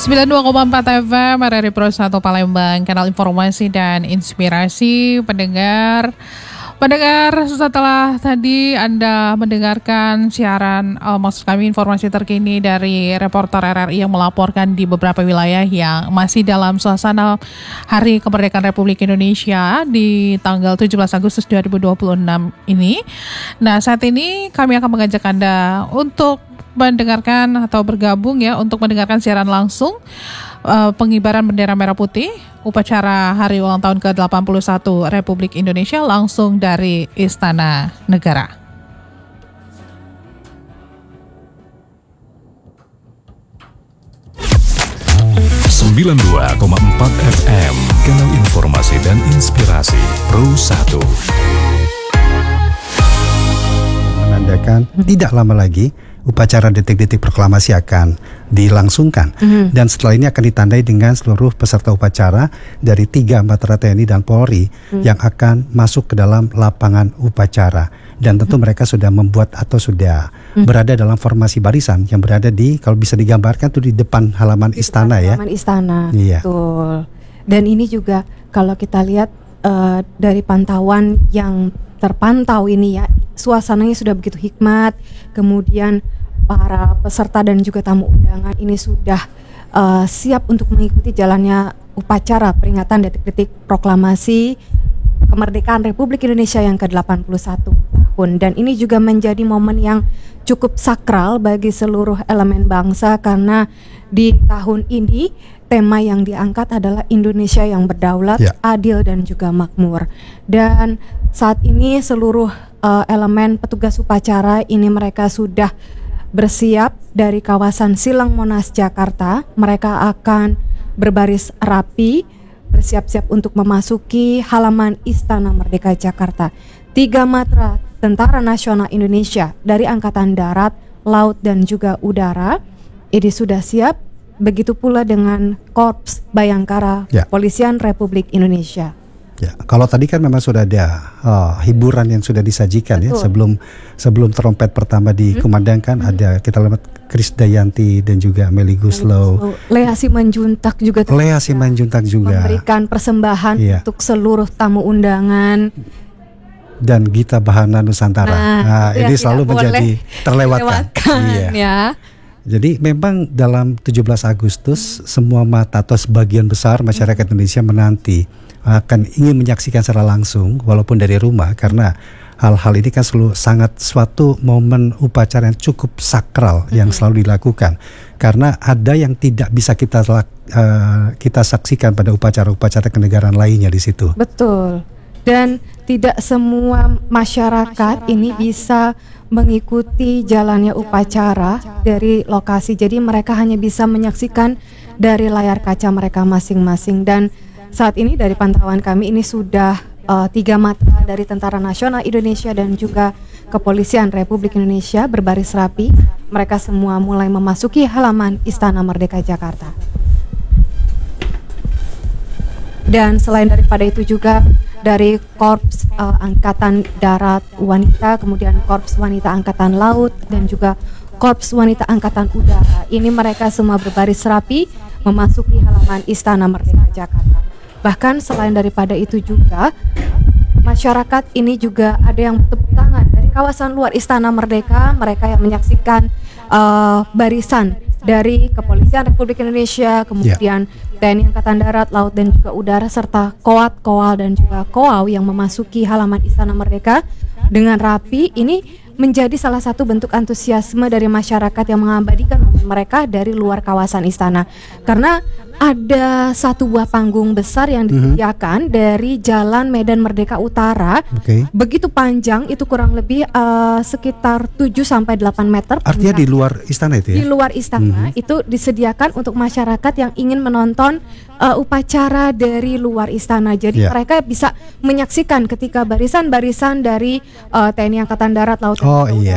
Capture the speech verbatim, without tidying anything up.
sembilan puluh dua koma empat F M R R I Pro satu Palembang, kanal informasi dan inspirasi pendengar. Pendengar, setelah tadi Anda mendengarkan siaran, uh, maksud kami informasi terkini dari reporter R R I yang melaporkan di beberapa wilayah yang masih dalam suasana Hari Kemerdekaan Republik Indonesia di tanggal tujuh belas Agustus dua ribu dua puluh enam ini. Nah, saat ini kami akan mengajak Anda untuk mendengarkan atau bergabung ya untuk mendengarkan siaran langsung uh, pengibaran bendera merah putih upacara hari ulang tahun ke delapan puluh satu Republik Indonesia langsung dari Istana Negara. sembilan puluh dua koma empat F M, kanal informasi dan inspirasi Pro satu. Menandakan tidak lama lagi upacara detik-detik proklamasi akan dilangsungkan, mm-hmm. dan setelah ini akan ditandai dengan seluruh peserta upacara dari tiga matra T N I dan Polri mm. yang akan masuk ke dalam lapangan upacara, dan tentu mm. mereka sudah membuat atau sudah mm. berada dalam formasi barisan yang berada di, kalau bisa digambarkan tuh di depan halaman di istana depan ya. Halaman istana, iya. Betul. Dan ini juga kalau kita lihat uh, dari pantauan yang terpantau ini ya, suasananya sudah begitu hikmat. Kemudian para peserta dan juga tamu undangan ini sudah uh, siap untuk mengikuti jalannya upacara peringatan detik-detik proklamasi kemerdekaan Republik Indonesia yang ke delapan puluh satu tahun. Dan ini juga menjadi momen yang cukup sakral bagi seluruh elemen bangsa, karena di tahun ini tema yang diangkat adalah Indonesia yang berdaulat, ya. adil dan juga makmur. Dan saat ini seluruh uh, elemen petugas upacara ini mereka sudah bersiap dari kawasan Silang Monas Jakarta. Mereka akan berbaris rapi, bersiap-siap untuk memasuki halaman Istana Merdeka Jakarta. Tiga matra Tentara Nasional Indonesia dari Angkatan Darat, Laut dan juga Udara ini sudah siap. Begitu pula dengan Korps Bayangkara ya. Kepolisian Republik Indonesia. Ya, kalau tadi kan memang sudah ada uh, hiburan yang sudah disajikan. Betul. ya sebelum sebelum trompet pertama dikumandangkan, hmm. ada kita lihat Krisdayanti dan juga Meli Guslow. Lea Simanjuntak juga Lea Simanjuntak juga memberikan persembahan ya. untuk seluruh tamu undangan. Dan Gita Bahana Nusantara. Nah, nah ini selalu menjadi terlewatkan. Iya. Ya. Jadi memang dalam tujuh belas Agustus semua mata atau sebagian besar masyarakat Indonesia menanti akan ingin menyaksikan secara langsung walaupun dari rumah, karena hal-hal ini kan selalu sangat suatu momen upacara yang cukup sakral yang selalu dilakukan, karena ada yang tidak bisa kita uh, kita saksikan pada upacara-upacara kenegaraan lainnya di situ. Betul. Dan tidak semua masyarakat ini bisa mengikuti jalannya upacara dari lokasi. Jadi mereka hanya bisa menyaksikan dari layar kaca mereka masing-masing. Dan saat ini dari pantauan kami ini sudah uh, tiga matra dari Tentara Nasional Indonesia dan juga Kepolisian Republik Indonesia berbaris rapi. Mereka semua mulai memasuki halaman Istana Merdeka Jakarta. Dan selain daripada itu juga dari Korps uh, Angkatan Darat Wanita, kemudian Korps Wanita Angkatan Laut dan juga Korps Wanita Angkatan Udara. Ini mereka semua berbaris rapi memasuki halaman Istana Merdeka Jakarta. Bahkan selain daripada itu juga masyarakat ini juga ada yang bertepuk tangan dari kawasan luar Istana Merdeka. Mereka yang menyaksikan uh, barisan dari Kepolisian Republik Indonesia, kemudian yeah. T N I Angkatan Darat, Laut dan juga Udara, serta Koat, Koal dan juga Koau yang memasuki halaman Istana Merdeka dengan rapi. Ini menjadi salah satu bentuk antusiasme dari masyarakat yang mengabadikan momen mereka dari luar kawasan istana. Karena ada satu buah panggung besar yang disediakan mm-hmm. dari Jalan Medan Merdeka Utara. Okay. Begitu panjang, itu kurang lebih uh, sekitar tujuh sampai delapan meter. Artinya di luar istana itu ya? Di luar istana, mm-hmm. itu disediakan untuk masyarakat yang ingin menonton uh, upacara dari luar istana. Jadi yeah. mereka bisa menyaksikan ketika barisan-barisan dari uh, T N I Angkatan Darat, Laut dan oh, Udara iya.